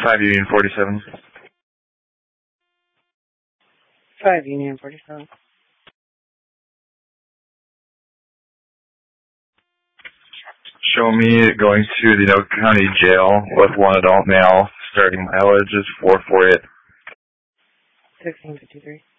5 Union 47. 5 Union 47. Show me going to the Anoka County Jail with one adult male. Starting mileage is 448. 1653.